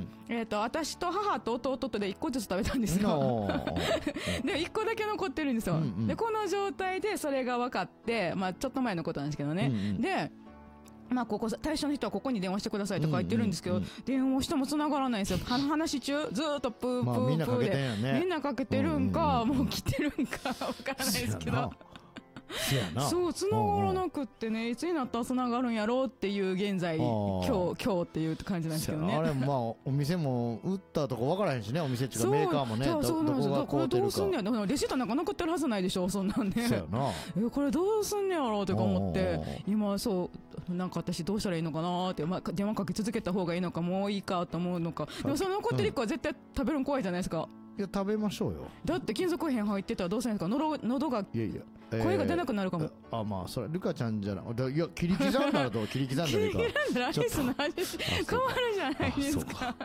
私と母と弟とで1個ずつ食べたんですよで1個だけ残ってるんですよ、でこの状態でそれが分かって、ちょっと前のことなんですけどね、でここ対象の人はここに電話してくださいとか言ってるんですけど、電話しても繋がらないんですよ。話中ずーっとプープープーで、みんなかけてるんか、もう来てるんかわからないですけど、そう繋がらなくってね、いつになったら繋がるんやろうっていう現在今日っていう感じなんですけどね。 あれお店も売ったとこ分からへんしね、お店っていうかメーカーもね、どこが買うてるか。これどうすんねやろ、レシートなんか残ってるはずないでしょ、そんなんね。そうやな。これどうすんねやろうとか思って、今なんか私どうしたらいいのかなって、電話かけ続けた方がいいのか、もういいかと思うのか。でもその残ってる1個は絶対食べるの怖いじゃないですか。 いや食べましょうよ。だって金属片入ってたらどうするんですか。喉が声が出なくなるかも。 それルカちゃんじゃない、いや切り刻んだらどう、切り刻んだらいいか、 切り刻んだらアイスの味変わるじゃないですか。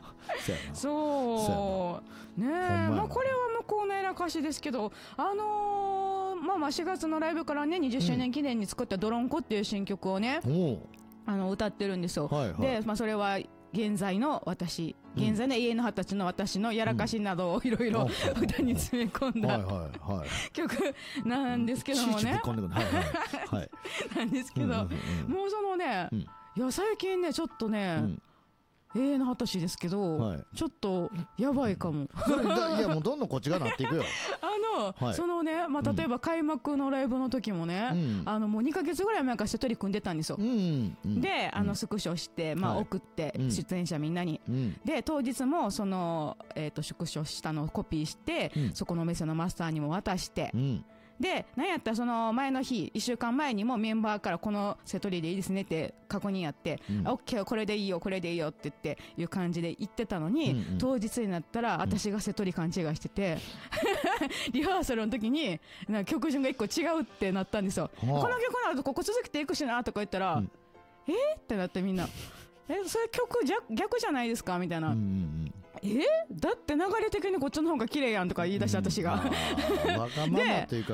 そうねえ、これは向こうのやらかしですけど、4月のライブからね、20周年記念に作ったドロンコっていう新曲をね、歌ってるんですよ。でそれは現在の私、現在の永遠の20歳の私のやらかしなどをいろいろ歌に詰め込んだ曲なんですけどもね。なんですけど、もうそのね、いや最近ねちょっとね、永遠の20歳ですけど、ちょっとやばいかも。 いやもうどんどんこっちがなっていくよ。 そのね、例えば開幕のライブの時もね、もう2ヶ月ぐらい前から一人組んでたんですよ。でスクショして送って出演者みんなに、で当日もそのスクショしたのをコピーして、そこのお店のマスターにも渡して、でなんやったらその前の日1週間前にもメンバーからこのセトリでいいですねって確認やって、オッケーこれでいいよこれでいいよって言っていう感じで言ってたのに、当日になったら私がセトリ勘違いしててリハーサルの時になんか曲順が1個違うってなったんですよ。この曲なるとここ続けていくしなとか言ったら、ってなってみんなそれ曲逆じゃないですかみたいな。だって流れ的にこっちの方が綺麗やんとか言い出して、私がわがままというか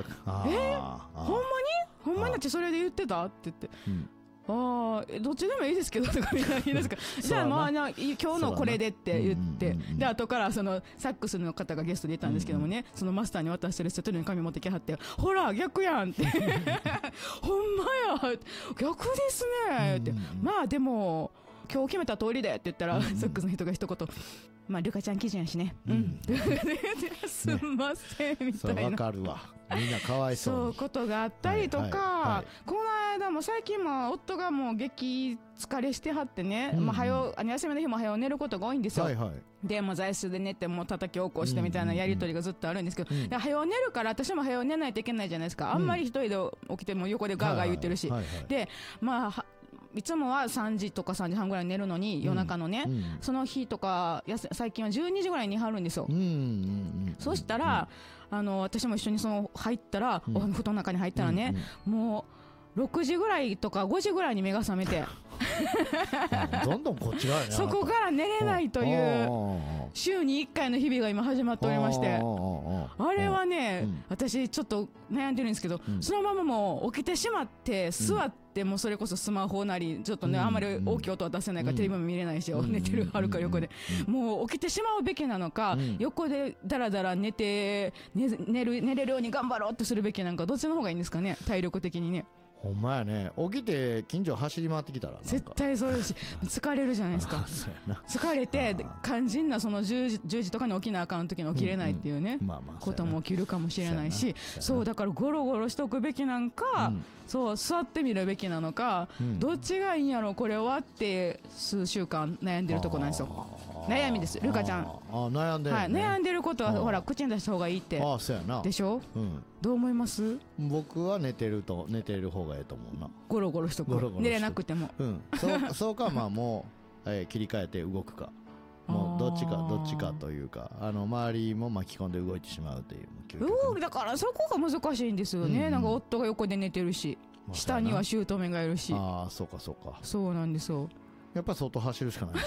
ほんまになってそれで言ってたって言って、どっちでもいいですけどとか言い出すからじゃあ今日のこれでって言って、で後からそのサックスの方がゲストでいたんですけどもね、そのマスターに渡してるセトリの紙持ってきはって、ほら逆やんってほんまや逆ですねって、でも今日決めた通りでって言ったら、サックスの人が一言、ルカちゃん基準やしね、すんませんみたいな。 わかるわ、みんなかわいそうに。 そうことがあったりとか、この間も最近も夫がもう激疲れしてはってね、休みの日も早寝ることが多いんですよ。でもう座椅子で寝てもう叩き起こしてみたいなやり取りがずっとあるんですけど、早寝るから私も早寝ないといけないじゃないですか。あんまり一人で起きても横でガーガー言ってるし、でいつもは3時とか3時半ぐらいに寝るのに、夜中のね、その日とか最近は12時ぐらいに寝はるんですよ。そしたら私も一緒に入ったら、布団の中に入ったらね、もう6時ぐらいとか5時ぐらいに目が覚めてどんどんこっち側やね。 そこから寝れないという週に1回の日々が今始まっておりまして、あれはね、私ちょっと悩んでるんですけど、そのままもう起きてしまって座ってもそれこそスマホなりちょっとね、あんまり大きい音は出せないからテレビも見れないし、寝てるはるか横で、もう起きてしまうべきなのか、横でだらだら寝れるように頑張ろうってするべきなんか、どっちの方がいいんですかね、体力的にね。 ほんまやね、起きて近所走り回ってきたら絶対そうですし、疲れるじゃないですか。疲れて肝心なその10時とかに起きなあかん時に起きれないっていうね、ことも起きるかもしれないし、そうだからゴロゴロしとくべきなんか、そう座ってみるべきなのか、どっちがいいんやろこれはって数週間悩んでるとこなんですよ。悩みです、ルカちゃん。 悩んでる、 悩んでることはほら口に出した方がいいってでしょ。どう思います？ 僕は寝てる方がいいと思うな。 ゴロゴロしとく、寝れなくても。 そうか、もう切り替えて動くか、もうどっちかというか、周りも巻き込んで動いてしまうという。 だからそこが難しいんですよね。なんか夫が横で寝てるし、下には姑がいるし。 そうか。 そうなんですよ。 やっぱり外走るしかない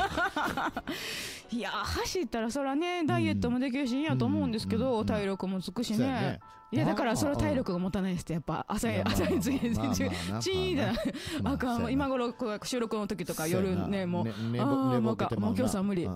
いや走ったらそらね、ダイエットもできるしいいやと思うんですけど、体力もつくしね。いやだからそれは体力が持たないですって、やっぱ朝に次チーンじゃない、今頃収録の時とか夜ね、もう今日さ無理、